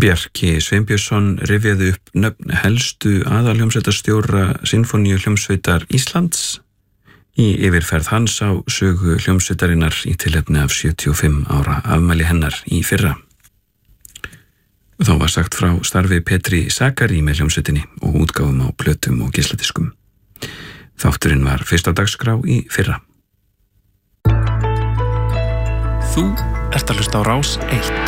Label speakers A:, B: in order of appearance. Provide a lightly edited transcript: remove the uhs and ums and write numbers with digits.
A: Bjarki Sveinbjörnsson rifjaði upp nöfn helstu aðalhljómsveitarstjóra Sinfóníu hljómsveitar Íslands í yfirferð hans á sögu hljómsveitarinnar í tilefni af 75 ára afmæli hennar í fyrra. Þá var sagt frá starfi Petri Sakari með hljómsveitinni og útgáfum á plötum og geisladiskum. Þátturinn var fyrst á dagskrá í fyrra.
B: Þú ert að hlusta á Rás 1.